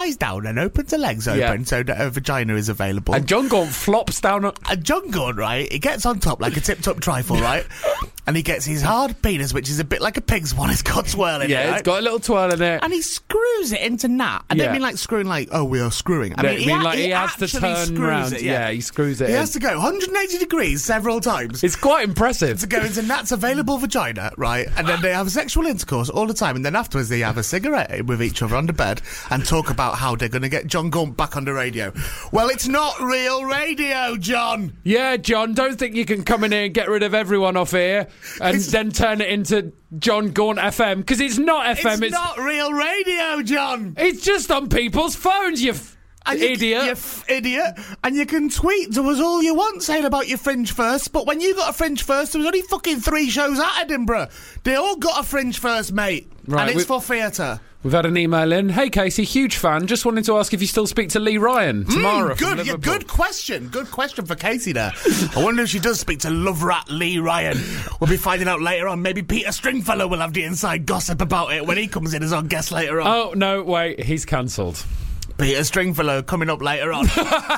lies down and opens her legs open so that her vagina is available. And John Gaunt flops down. And John Gaunt, right, he gets on top like a tip-top trifle, right? And he gets his hard penis, which is a bit like a pig's one. It's got twirl in it, right? It's got a little twirl in it. And he screws it into nut. I don't mean like screwing like, oh, we are screwing. I mean, he has to turn around. He screws it in. He has to go 180 degrees several times. It's quite impressive. To go into Nat's available vagina, right? And then they have sexual intercourse all the time. And then afterwards they have a cigarette with each other under bed and talk about how they're going to get John Gaunt back on the radio. Well, it's not real radio, John. Yeah, John, don't think you can come in here and get rid of everyone off here and then turn it into John Gaunt FM, because it's not FM. It's not real radio, John. It's just on people's phones, you idiot. You idiot. And you can tweet to us all you want saying about your Fringe First, but when you got a Fringe First, there was only fucking 3 shows at Edinburgh. They all got a Fringe First, mate. Right, and it's for theatre. We've had an email in. Hey, Casey, huge fan. Just wanted to ask if you still speak to Lee Ryan tomorrow. Good question. Good question for Casey there. I wonder if she does speak to Love Rat Lee Ryan. We'll be finding out later on. Maybe Peter Stringfellow will have the inside gossip about it when he comes in as our guest later on. Oh, no, wait. He's cancelled. Peter Stringfellow coming up later on.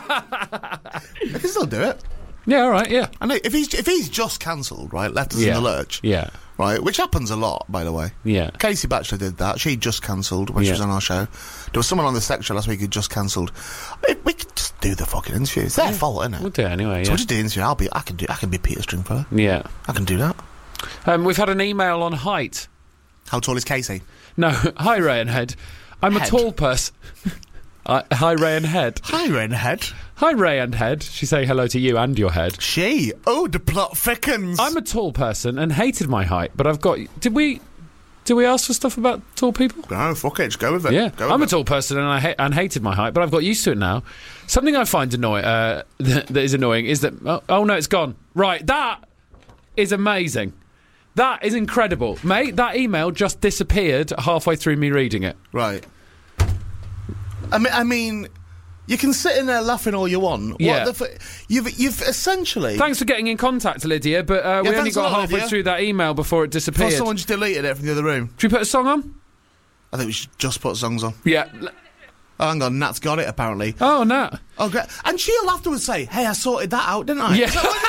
I can still do it. Yeah, all right, yeah. I know, if he's just cancelled, right, left us in the lurch. Yeah. Right, which happens a lot, by the way. Yeah. Casey Batchelor did that. She just cancelled when she was on our show. There was someone on the sex show last week who just cancelled. We could just do the fucking interview. It's their fault, isn't it? We'll do it anyway, So we'll just do the interview. I can be Peter Stringfellow. Yeah. I can do that. We've had an email on height. How tall is Casey? No, hi, Ray and Head. I'm a tall person. Hi, Ray and Head. Hi, Ray and Head. Hi, Ray and Head. She's saying hello to you and your head. Oh, the plot thickens. I'm a tall person and hated my height, but I've got... Did we ask for stuff about tall people? No, fuck it, just go with it. Yeah, I'm a tall person and hated my height, but I've got used to it now. Something I find annoying, that is annoying, is that... Oh, no, it's gone. Right, that is amazing. That is incredible. Mate, that email just disappeared halfway through me reading it. Right. I mean, you can sit in there laughing all you want. Yeah. You've essentially... Thanks for getting in contact, Lydia, but we only got halfway through that email before it disappeared. Before someone just deleted it from the other room. Should we put a song on? I think we should just put songs on. Yeah. Oh, hang on, Nat's got it, apparently. Oh, Nat. Oh, great. And she'll afterwards say, hey, I sorted that out, didn't I?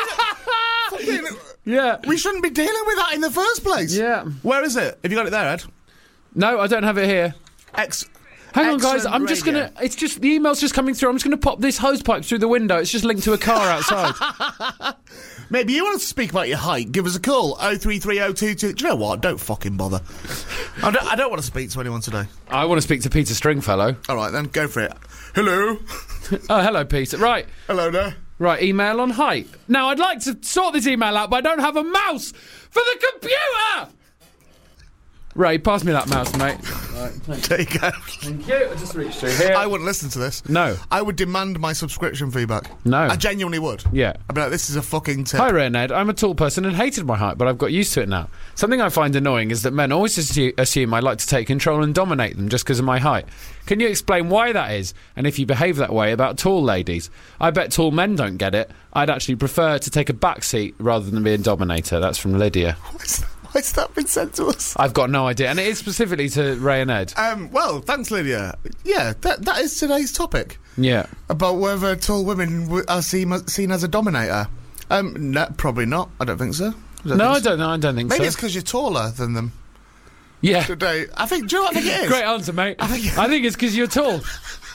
Yeah. Yeah. We shouldn't be dealing with that in the first place. Yeah. Where is it? Have you got it there, Ed? No, I don't have it here. Hang on, guys. I'm just going to... It's just... The email's just coming through. I'm just going to pop this hose pipe through the window. It's just linked to a car outside. Maybe you want to speak about your height. Give us a call. 033022... Do you know what? Don't fucking bother. I don't want to speak to anyone today. I want to speak to Peter Stringfellow. All right, then. Go for it. Hello. Oh, hello, Peter. Right. Hello there. Right, email on height. Now, I'd like to sort this email out, but I don't have a mouse for the computer! Ray, pass me that mouse, mate. Right, there you go. Thank you. I just reached through here. I wouldn't listen to this. No. I would demand my subscription fee back. No. I genuinely would. Yeah. I'd be like, this is a fucking tip. Hi, Ray and Ed. I'm a tall person and hated my height, but I've got used to it now. Something I find annoying is that men always assume I like to take control and dominate them just because of my height. Can you explain why that is, and if you behave that way about tall ladies? I bet tall men don't get it. I'd actually prefer to take a back seat rather than be a dominator. That's from Lydia. Why's that been sent to us? I've got no idea. And it is specifically to Ray and Ed. Well, thanks, Lydia. Yeah, that is today's topic. Yeah. About whether tall women are seen as a dominator. No, probably not. I don't think so. I don't think so. Maybe it's because you're taller than them. Yeah. Today. Do you know what I think it is? Great answer, mate. I think it's because you're tall.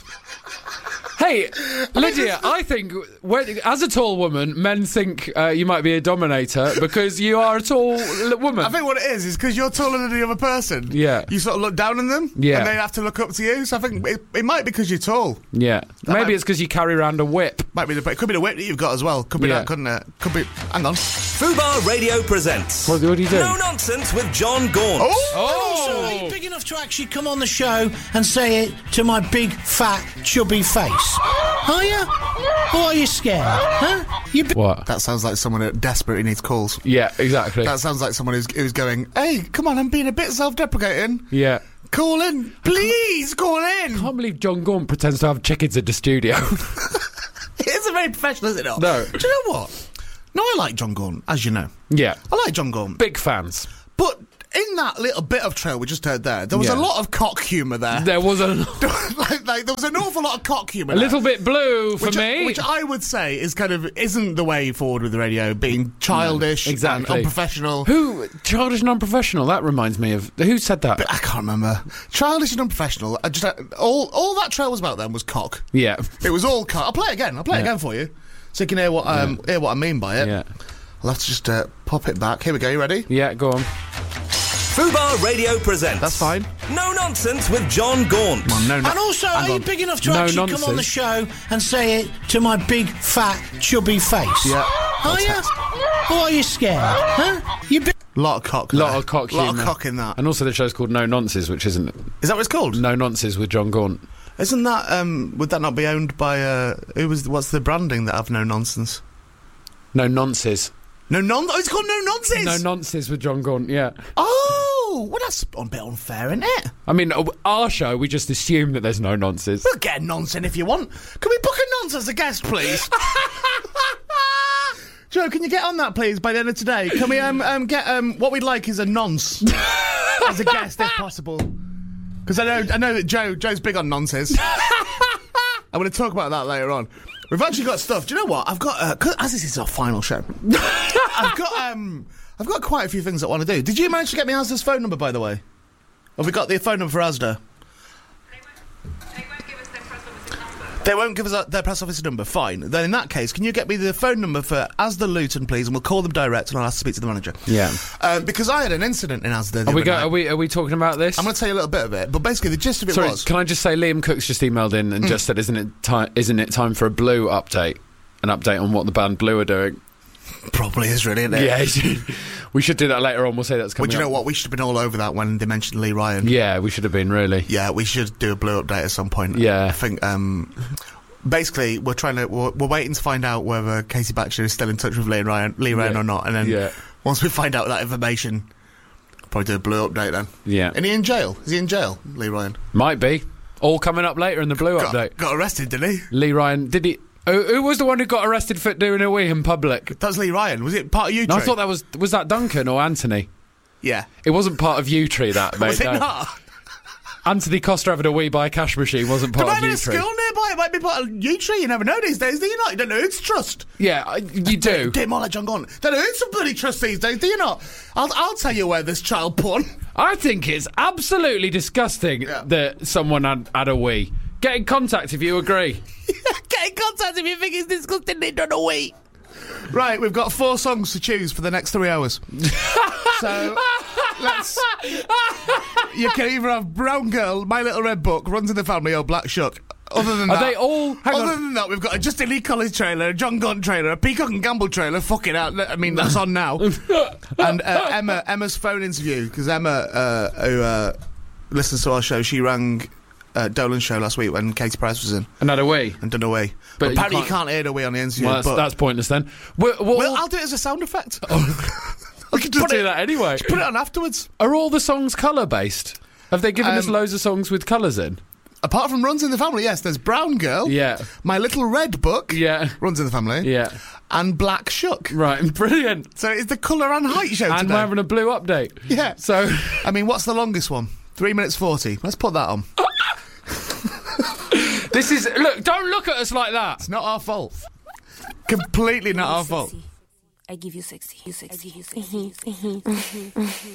Hey, Lydia, I think as a tall woman, men think you might be a dominator because you are a tall woman. I think what it is because you're taller than the other person. Yeah. You sort of look down on them. Yeah. And they have to look up to you. So I think it might be because you're tall. Yeah. Maybe it's because you carry around a whip. It could be the whip that you've got as well. Could be that, couldn't it? Could be... Hang on. Fubar Radio presents... What do you do? No Nonsense with John Gaunt. So are you big enough to actually come on the show and say it to my big, fat, chubby face? Are you? Or are you scared? Huh? What? That sounds like someone that desperately needs calls. Yeah, exactly. That sounds like someone who's going, hey, come on, I'm being a bit self-deprecating. Yeah. Call in. Please, call in. I can't believe John Gaunt pretends to have chickens at the studio. It's a very professional, is it not? No. Do you know what? No, I like John Gaunt, as you know. Yeah. I like John Gaunt. Big fans. But in that little bit of trail we just heard there was Yeah. a lot of cock humour there. There was a like, there was an awful lot of cock humour. little bit blue for which me. which I would say is isn't the way forward with the radio, being childish exactly. and unprofessional. Who? Childish and unprofessional. That reminds me of... Who said that? I can't remember. Childish and unprofessional. All that trail was about then was cock. Yeah. It was all cock. I'll play it again. I'll play it again for you, so you can hear what I mean by it. Yeah. I'll have to just pop it back. Here we go. You ready? Yeah, go on. Fubar Radio presents. That's fine. No Nonsense with John Gaunt. No, And also, are you big enough to No actually come on the nonsense. show and say it to my big, fat, chubby face? Yeah. Are you? Or are you scared? Huh? You big... Lot of cock. Lot there. of cock Lot humour. of cock in that. And also the show's called No Nonsense, which isn't... Is that what it's called? No Nonsense with John Gaunt. Isn't that would that not be owned by what's the branding that have No Nonsense? No Nonsense. It's called No Nonsense. No Nonsense with John Gaunt, yeah. Oh, well, that's a bit unfair, isn't it? I mean, our show, we just assume that there's no nonsense. We'll get a nonsense if you want. Can we book a nonsense as a guest, please? Joe, can you get on that, please, by the end of today? Can we get what we'd like is a nonce as a guest, if possible? Because I know that Joe's big on nonsense. I'm going to talk about that later on. We've actually got stuff. Do you know what? I've got as this is our final show. I've got quite a few things I want to do. Did you manage to get me Asda's phone number, by the way? Have we got the phone number for Asda? They won't give us their press office number. Fine. Then in that case, can you get me the phone number for Asda Luton, please, and we'll call them direct, and I'll have to speak to the manager. Yeah. Because I had an incident in Asda. the Are we, other night. are we talking about this? I'm going to tell you a little bit of it, but basically the gist of it Sorry, was. can I just say Liam Cook's just emailed in and just said, isn't it time for a Blue update? An update on what the band Blue are doing. Probably is really, isn't it? Yeah, we should do that later on. We'll say that's coming But you know up. what? We should have been all over that when they mentioned Lee Ryan. Yeah, we should have been, really. Yeah, we should do a Blue update at some point. Yeah. I think, basically, we're waiting to find out whether Casey Batchelor is still in touch with Lee Ryan Yeah. or not, and then once we find out that information, probably do a Blue update then. Yeah. And he in jail? Is he in jail, Lee Ryan? Might be. All coming up later in the Blue update. Got arrested, didn't he? Lee Ryan, did he... Who was the one who got arrested for doing a wee in public? That was Lee Ryan. Was it part of U-Tree? No, I thought that was that Duncan or Anthony? Yeah. It wasn't part of U-Tree, that, mate. Was it no. not? Anthony Costa having a wee by a cash machine wasn't part There of might be a school U-Tree. nearby. It might be part of U-Tree. You never know these days, do you not? You don't know who to trust. Yeah, you do. Damn, all like John Gaunt. Don't know who's some bloody trust these days, do you not? I'll tell you where there's child porn. I think it's absolutely disgusting that someone had a wee. Get in contact if you agree. Get in contact if you think it's disgusting. They don't know we. Right, we've got 4 songs to choose for the next 3 hours. So let's. You can either have Brown Girl, My Little Red Book, Runs in the Family, or Black Shuck. Other than Are that, they all... Hang other on. than that, we've got a Justin Lee Collins trailer, a John Gaunt trailer, a Peacock and Gamble trailer. Fucking out. I mean, that's on now. And Emma's phone interview, because Emma, who listens to our show, she rang Dolan's show last week when Katie Price was in And had a wee. and done away. But you apparently you can't- can't hear the way on the interview. Well, but that's pointless then. well, I'll do it as a sound effect. We could just put do it- that anyway. Put it on afterwards. Are all the songs colour-based? Have they given us loads of songs with colours in? Apart from Runs in the Family, yes, there's Brown Girl. Yeah. My Little Red Book. Yeah. Runs in the Family. Yeah. And Black Shuck. Right, brilliant. So it's the colour and height show And today. we're having a Blue update. Yeah. So... I mean, what's the longest one? 3 minutes 40. Let's put that on. This is... Look, don't look at us like that. It's not our fault. Completely not our fault. I give you sexy. You sexy. You sexy.